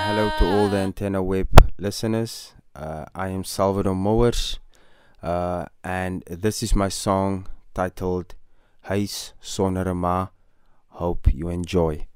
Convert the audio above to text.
Hello to all the Antenna Web listeners. I am Salvador Mowers, and this is my song titled Huis Sonder 'n Ma. Hope you enjoy.